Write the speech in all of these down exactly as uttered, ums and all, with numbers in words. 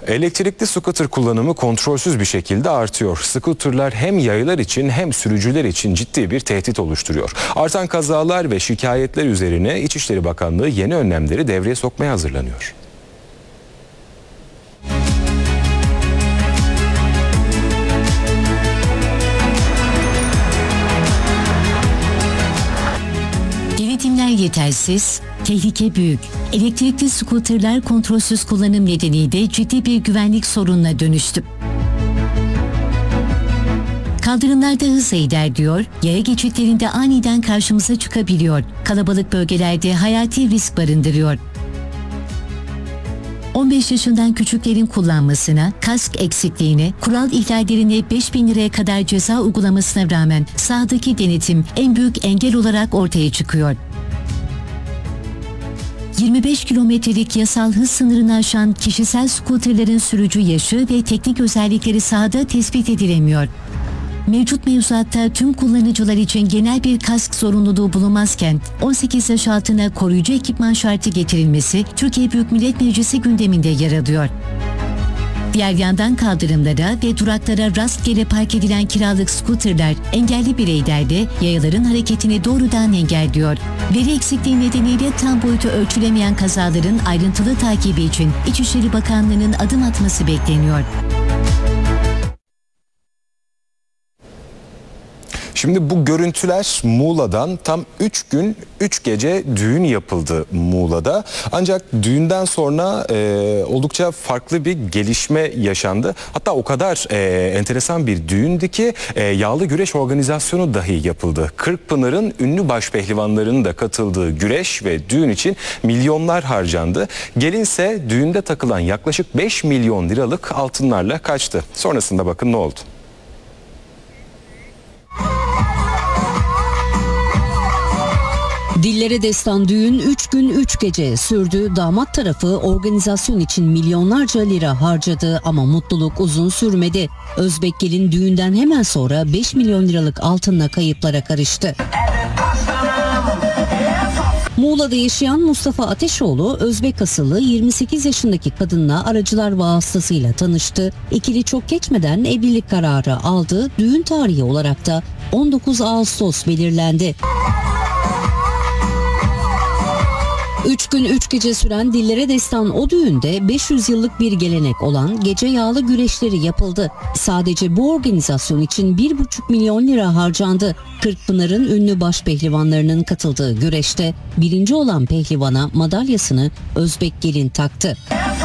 Elektrikli scooter kullanımı kontrolsüz bir şekilde artıyor. Scooterlar hem yayalar için hem sürücüler için ciddi bir tehdit oluşturuyor. Artan kazalar ve şikayetler üzerine İçişleri Bakanlığı yeni önlemleri devreye sokmaya hazırlanıyor. Denetimler yetersiz, tehlike büyük. Elektrikli scooterlar kontrolsüz kullanım nedeniyle ciddi bir güvenlik sorununa dönüştü. Kaldırımlarda hızla ilerliyor, yaya geçitlerinde aniden karşımıza çıkabiliyor. Kalabalık bölgelerde hayati risk barındırıyor. on beş yaşından küçüklerin kullanmasına, kask eksikliğine, kural ihlallerine beş bin liraya kadar ceza uygulamasına rağmen sahadaki denetim en büyük engel olarak ortaya çıkıyor. yirmi beş kilometrelik yasal hız sınırını aşan kişisel scooterların sürücü yaşı ve teknik özellikleri sahada tespit edilemiyor. Mevcut mevzuatta tüm kullanıcılar için genel bir kask zorunluluğu bulunmazken on sekiz yaş altına koruyucu ekipman şartı getirilmesi Türkiye Büyük Millet Meclisi gündeminde yer alıyor. Diğer yandan kaldırımlara ve duraklara rastgele park edilen kiralık scooterlar engelli bireylerle yayaların hareketini doğrudan engelliyor. Veri eksikliği nedeniyle tam boyutu ölçülemeyen kazaların ayrıntılı takibi için İçişleri Bakanlığı'nın adım atması bekleniyor. Şimdi bu görüntüler Muğla'dan. Tam üç gün üç gece düğün yapıldı Muğla'da. Ancak düğünden sonra e, oldukça farklı bir gelişme yaşandı. Hatta o kadar e, enteresan bir düğündü ki e, yağlı güreş organizasyonu dahi yapıldı. Kırkpınar'ın ünlü başpehlivanlarının da katıldığı güreş ve düğün için milyonlar harcandı. Gelinse düğünde takılan yaklaşık beş milyon liralık altınlarla kaçtı. Sonrasında bakın ne oldu. Dillere destan düğün üç gün üç gece sürdü. Damat tarafı organizasyon için milyonlarca lira harcadı ama mutluluk uzun sürmedi. Özbek gelin düğünden hemen sonra beş milyon liralık altınla kayıplara karıştı. Muğla'da yaşayan Mustafa Ateşoğlu, Özbek asıllı yirmi sekiz yaşındaki kadınla aracılar vasıtasıyla tanıştı. İkili çok geçmeden evlilik kararı aldı. Düğün tarihi olarak da on dokuz Ağustos belirlendi. Üç gün üç gece süren dillere destan o düğünde beş yüz yıllık bir gelenek olan gece yağlı güreşleri yapıldı. Sadece bu organizasyon için bir buçuk milyon lira harcandı. Kırkpınar'ın ünlü başpehlivanlarının katıldığı güreşte birinci olan pehlivana madalyasını Özbek gelin taktı.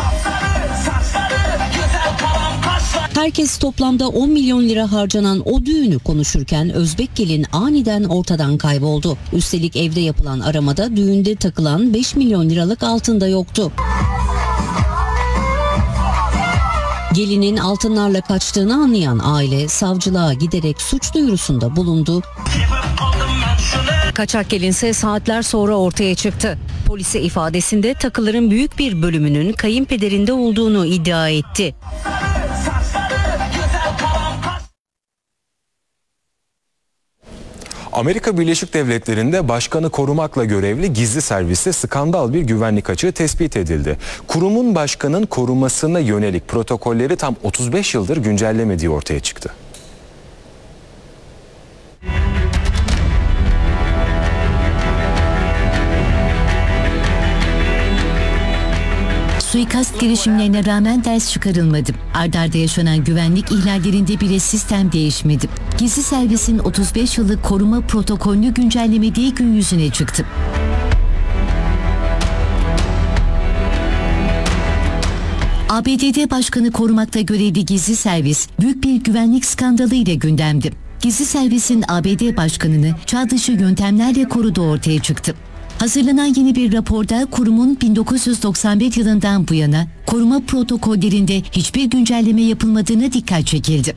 Herkes toplamda on milyon lira harcanan o düğünü konuşurken Özbek gelin aniden ortadan kayboldu. Üstelik evde yapılan aramada düğünde takılan beş milyon liralık altın da yoktu. Gelinin altınlarla kaçtığını anlayan aile savcılığa giderek suç duyurusunda bulundu. Kaçak gelinse saatler sonra ortaya çıktı. Polise ifadesinde takıların büyük bir bölümünün kayınpederinde olduğunu iddia etti. Amerika Birleşik Devletleri'nde başkanı korumakla görevli gizli serviste skandal bir güvenlik açığı tespit edildi. Kurumun başkanın korumasına yönelik protokolleri tam otuz beş yıldır güncellemediği ortaya çıktı. Suikast girişimlerine rağmen ders çıkarılmadı. Ard arda yaşanan güvenlik ihlallerinde bile sistem değişmedi. Gizli servisin otuz beş yıllık koruma protokolünü güncellemediği gün yüzüne çıktı. A B D'de başkanı korumakta görevli gizli servis büyük bir güvenlik skandalı ile gündemdi. Gizli servisin A B D başkanını çağ dışı yöntemlerle koruduğu ortaya çıktı. Hazırlanan yeni bir raporda kurumun bin dokuz yüz doksan bir yılından bu yana koruma protokollerinde hiçbir güncelleme yapılmadığına dikkat çekildi.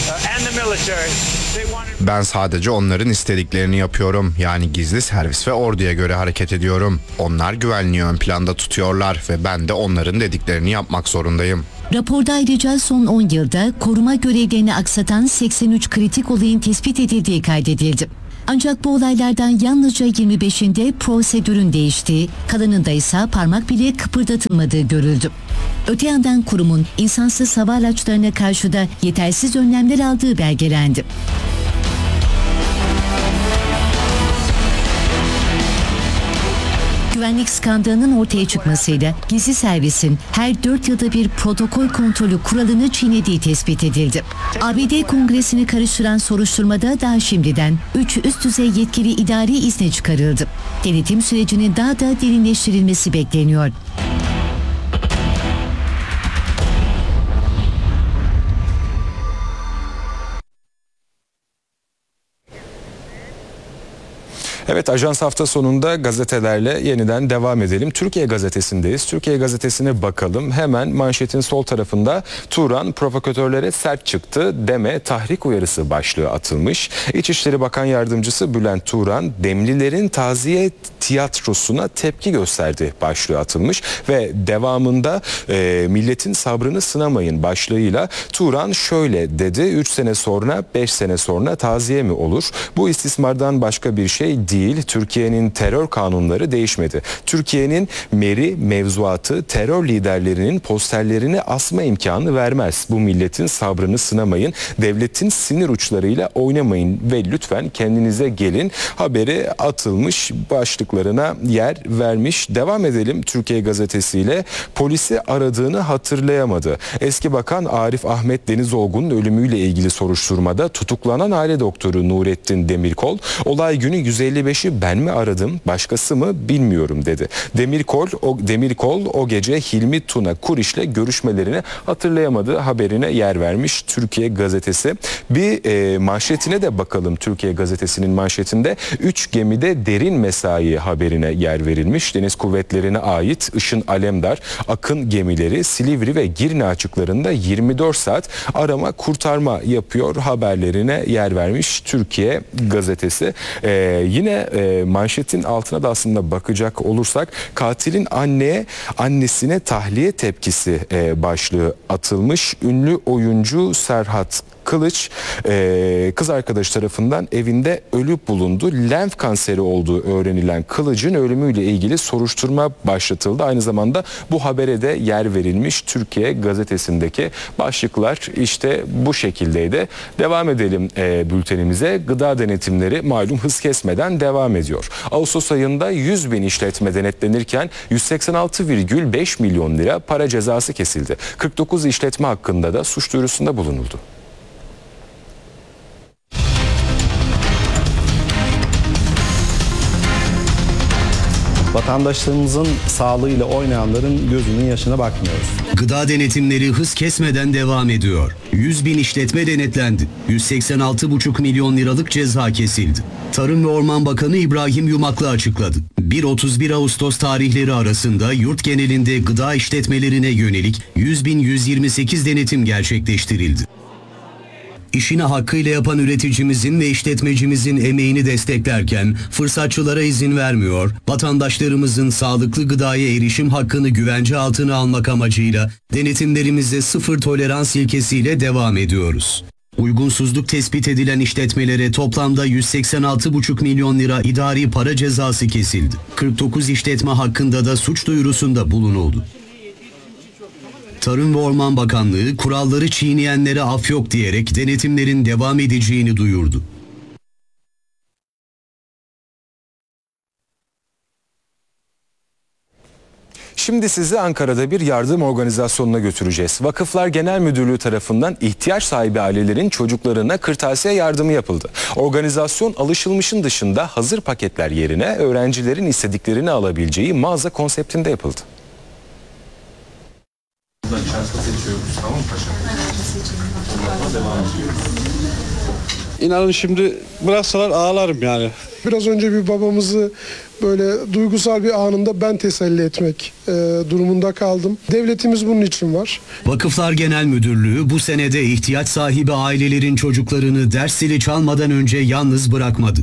Ben sadece onların istediklerini yapıyorum. Yani gizli servis ve orduya göre hareket ediyorum. Onlar güvenliği ön planda tutuyorlar ve ben de onların dediklerini yapmak zorundayım. Raporda ayrıca son on yılda koruma görevlerini aksatan seksen üç kritik olayın tespit edildiği kaydedildi. Ancak bu olaylardan yalnızca yirmi beşinde prosedürün değiştiği, kalanında ise parmak bile kıpırdatılmadığı görüldü. Öte yandan kurumun insansız hava araçlarına karşı da yetersiz önlemler aldığı belgelendi. Güvenlik skandalının ortaya çıkmasıyla gizli servisin her dört yılda bir protokol kontrolü kuralını çiğnediği tespit edildi. A B D Kongresi'ni karıştıran soruşturmada daha şimdiden üç üst düzey yetkili idari izne çıkarıldı. Denetim sürecinin daha da derinleştirilmesi bekleniyor. Evet, Ajans hafta sonunda gazetelerle yeniden devam edelim. Türkiye Gazetesi'ndeyiz. Türkiye Gazetesi'ne bakalım. Hemen manşetin sol tarafında Turan provokatörlere sert çıktı deme tahrik uyarısı başlığı atılmış. İçişleri Bakan Yardımcısı Bülent Turan Demlilerin taziye tiyatrosuna tepki gösterdi başlığı atılmış ve devamında e, milletin sabrını sınamayın başlığıyla Turan şöyle dedi: üç sene sonra beş sene sonra taziye mi olur? Bu istismardan başka bir şey değil. değil. Türkiye'nin terör kanunları değişmedi. Türkiye'nin meri mevzuatı terör liderlerinin posterlerini asma imkanı vermez. Bu milletin sabrını sınamayın. Devletin sinir uçlarıyla oynamayın ve lütfen kendinize gelin. Haberi atılmış, başlıklarına yer vermiş. Devam edelim Türkiye Gazetesi'yle. Polisi aradığını hatırlayamadı. Eski Bakan Arif Ahmet Denizolgun'un ölümüyle ilgili soruşturmada tutuklanan aile doktoru Nurettin Demirkol, olay günü yüz elli beşi ben mi aradım, başkası mı bilmiyorum dedi. Demirkol o, Demirkol o gece Hilmi Tuna Kuriş'le görüşmelerini hatırlayamadığı haberine yer vermiş Türkiye Gazetesi. Bir e, manşetine de bakalım. Türkiye Gazetesi'nin manşetinde üç gemide derin mesai haberine yer verilmiş. Deniz Kuvvetleri'ne ait Işın Alemdar, Akın gemileri Silivri ve Girne açıklarında yirmi dört saat arama kurtarma yapıyor haberlerine yer vermiş Türkiye Gazetesi. Ee, yine e, manşetin altına da aslında bakacak olursak katilin anneye annesine tahliye tepkisi e, başlığı atılmış. Ünlü oyuncu Serhat Kılıç e, kız arkadaşı tarafından evinde ölü bulundu. Lenf kanseri olduğu öğrenilen Kılıç'ın ölümüyle ilgili soruşturma başlatıldı. Aynı zamanda bu habere de yer verilmiş. Türkiye Gazetesi'ndeki başlıklar işte bu şekildeydi. Devam edelim e, bültenimize. Gıda denetimleri malum hız kesmeden devam ediyor. Ağustos ayında yüz bin işletme denetlenirken yüz seksen altı virgül beş milyon lira para cezası kesildi. kırk dokuz işletme hakkında da suç duyurusunda bulunuldu. Vatandaşlarımızın sağlığıyla oynayanların gözünün yaşına bakmıyoruz. Gıda denetimleri hız kesmeden devam ediyor. yüz bin işletme denetlendi. yüz seksen altı buçuk milyon liralık ceza kesildi. Tarım ve Orman Bakanı İbrahim Yumaklı açıkladı. bir otuz bir Ağustos tarihleri arasında yurt genelinde gıda işletmelerine yönelik yüz bin yüz yirmi sekiz denetim gerçekleştirildi. İşini hakkıyla yapan üreticimizin ve işletmecimizin emeğini desteklerken fırsatçılara izin vermiyor, vatandaşlarımızın sağlıklı gıdaya erişim hakkını güvence altına almak amacıyla denetimlerimize sıfır tolerans ilkesiyle devam ediyoruz. Uygunsuzluk tespit edilen işletmelere toplamda yüz seksen altı buçuk milyon lira idari para cezası kesildi. kırk dokuz işletme hakkında da suç duyurusunda bulunuldu. Tarım ve Orman Bakanlığı kuralları çiğneyenlere af yok diyerek denetimlerin devam edeceğini duyurdu. Şimdi sizi Ankara'da bir yardım organizasyonuna götüreceğiz. Vakıflar Genel Müdürlüğü tarafından ihtiyaç sahibi ailelerin çocuklarına kırtasiye yardımı yapıldı. Organizasyon alışılmışın dışında hazır paketler yerine öğrencilerin istediklerini alabileceği mağaza konseptinde yapıldı. İnanın şimdi bıraksalar ağlarım yani. Biraz önce bir babamızı böyle duygusal bir anında ben teselli etmek e, durumunda kaldım. Devletimiz bunun için var. Vakıflar Genel Müdürlüğü bu senede ihtiyaç sahibi ailelerin çocuklarını ders zili çalmadan önce yalnız bırakmadı.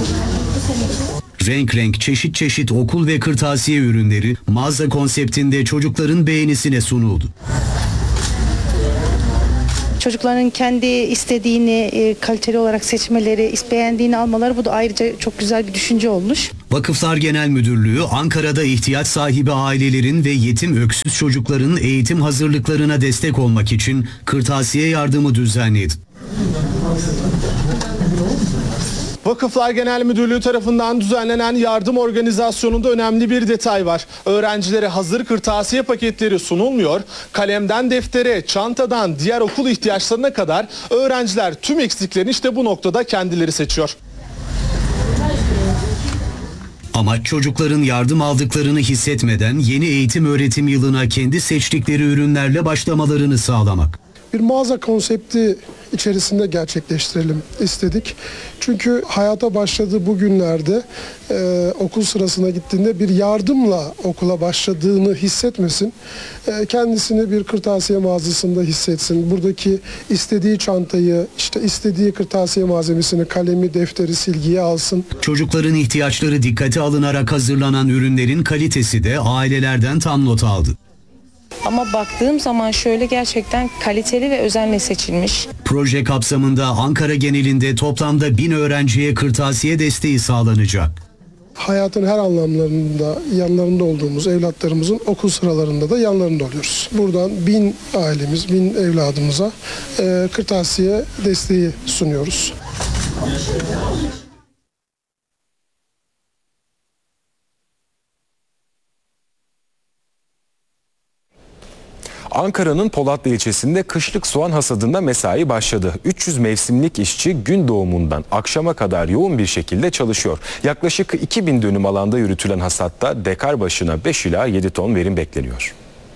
Renk renk, çeşit çeşit okul ve kırtasiye ürünleri mağaza konseptinde çocukların beğenisine sunuldu. çocukların kendi istediğini e, kaliteli olarak seçmeleri, beğendiğini almaları, bu da ayrıca çok güzel bir düşünce olmuş. Vakıflar Genel Müdürlüğü Ankara'da ihtiyaç sahibi ailelerin ve yetim öksüz çocukların eğitim hazırlıklarına destek olmak için kırtasiye yardımı düzenledi. Vakıflar Genel Müdürlüğü tarafından düzenlenen yardım organizasyonunda önemli bir detay var. Öğrencilere hazır kırtasiye paketleri sunulmuyor. Kalemden deftere, çantadan diğer okul ihtiyaçlarına kadar öğrenciler tüm eksiklerini işte bu noktada kendileri seçiyor. Amaç çocukların yardım aldıklarını hissetmeden yeni eğitim öğretim yılına kendi seçtikleri ürünlerle başlamalarını sağlamak. Bir mağaza konsepti içerisinde gerçekleştirelim istedik. Çünkü hayata başladığı bu günlerde e, okul sırasına gittiğinde bir yardımla okula başladığını hissetmesin. E, kendisini bir kırtasiye mağazasında hissetsin. Buradaki istediği çantayı, işte istediği kırtasiye malzemesini, kalemi, defteri, silgiyi alsın. Çocukların ihtiyaçları dikkate alınarak hazırlanan ürünlerin kalitesi de ailelerden tam not aldı. Ama baktığım zaman şöyle gerçekten kaliteli ve özenle seçilmiş. Proje kapsamında Ankara genelinde toplamda bin öğrenciye kırtasiye desteği sağlanacak. Hayatın her anlamlarında yanlarında olduğumuz evlatlarımızın okul sıralarında da yanlarında oluyoruz. Buradan bin ailemiz, bin evladımıza e, kırtasiye desteği sunuyoruz. Ankara'nın Polatlı ilçesinde kışlık soğan hasadında mesai başladı. üç yüz mevsimlik işçi gün doğumundan akşama kadar yoğun bir şekilde çalışıyor. Yaklaşık iki bin dönüm alanda yürütülen hasatta dekar başına beş ila yedi ton verim bekleniyor.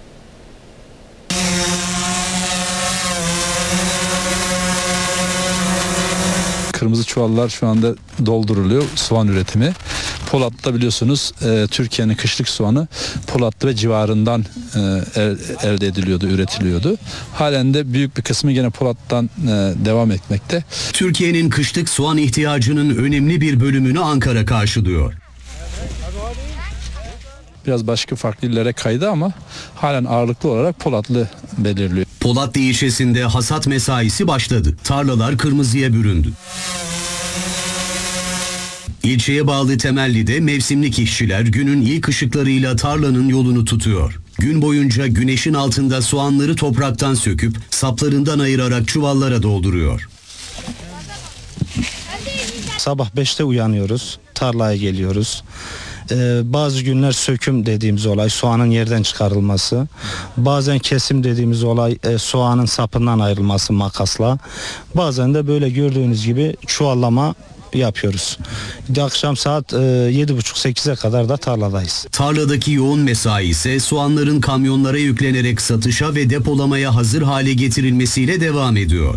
Kırmızı çuvallar şu anda dolduruluyor soğan üretimi. Polat'ta biliyorsunuz e, Türkiye'nin kışlık soğanı Polatlı ve civarından e, el, elde ediliyordu, üretiliyordu. Halen de büyük bir kısmı gene Polat'tan e, devam etmekte. Türkiye'nin kışlık soğan ihtiyacının önemli bir bölümünü Ankara karşılıyor. Biraz başka farklı illere kaydı ama halen ağırlıklı olarak Polatlı belirliyor. Polatlı ilçesinde hasat mesaisi başladı. Tarlalar kırmızıya büründü. İlçeye bağlı Temelli'de mevsimlik işçiler günün ilk ışıklarıyla tarlanın yolunu tutuyor. Gün boyunca güneşin altında soğanları topraktan söküp saplarından ayırarak çuvallara dolduruyor. Sabah beşte uyanıyoruz, tarlaya geliyoruz. Ee, bazı günler söküm dediğimiz olay, soğanın yerden çıkarılması. Bazen kesim dediğimiz olay, e, soğanın sapından ayrılması makasla. Bazen de böyle gördüğünüz gibi çuvallama yapıyoruz. Akşam saat e, yedi buçuk sekize kadar da tarladayız. Tarladaki yoğun mesai ise soğanların kamyonlara yüklenerek satışa ve depolamaya hazır hale getirilmesiyle devam ediyor.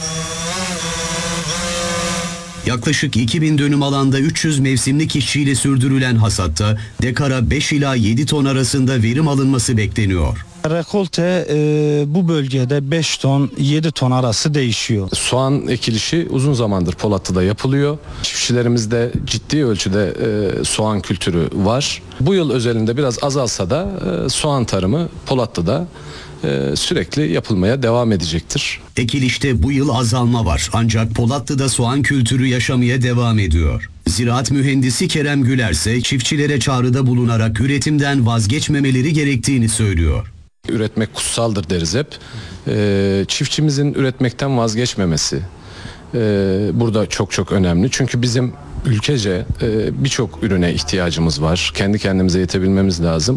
Yaklaşık iki bin dönüm alanda üç yüz mevsimlik işçiyle sürdürülen hasatta dekara beş ila yedi ton arasında verim alınması bekleniyor. Rekolte e, bu bölgede beş ton yedi ton arası değişiyor. Soğan ekilişi uzun zamandır Polatlı'da yapılıyor. Çiftçilerimizde ciddi ölçüde e, soğan kültürü var. Bu yıl özelinde biraz azalsa da e, soğan tarımı Polatlı'da e, sürekli yapılmaya devam edecektir. Ekilişte bu yıl azalma var ancak Polatlı'da soğan kültürü yaşamaya devam ediyor. Ziraat mühendisi Kerem Güler ise çiftçilere çağrıda bulunarak üretimden vazgeçmemeleri gerektiğini söylüyor. Üretmek kutsaldır deriz hep. E, çiftçimizin üretmekten vazgeçmemesi e, burada çok çok önemli. Çünkü bizim ülkece e, birçok ürüne ihtiyacımız var. Kendi kendimize yetebilmemiz lazım.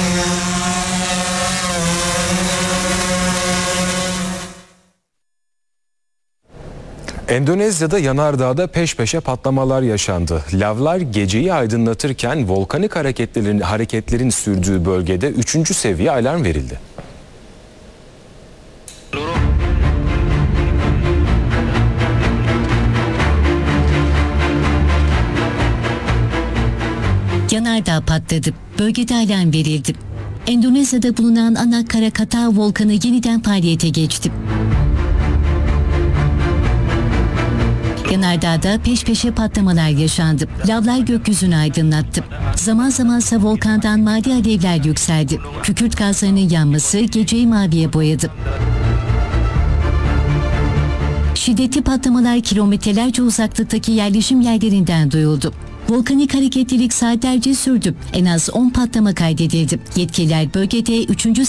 Endonezya'da yanardağda peş peşe patlamalar yaşandı. Lavlar geceyi aydınlatırken volkanik hareketlerin, hareketlerin sürdüğü bölgede üçüncü seviye alarm verildi. Yanardağ patladı. Bölgede alarm verildi. Endonezya'da bulunan ana Krakatau volkanı yeniden faaliyete geçti. Yanardağ'da peş peşe patlamalar yaşandı. Lavlar gökyüzünü aydınlattı. Zaman zamansa volkandan mavi alevler yükseldi. Kükürt gazlarının yanması geceyi maviye boyadı. Şiddetli patlamalar kilometrelerce uzaklıktaki yerleşim yerlerinden duyuldu. Volkanik hareketlilik saatlerce sürdü. En az on patlama kaydedildi. Yetkililer bölgede üçüncü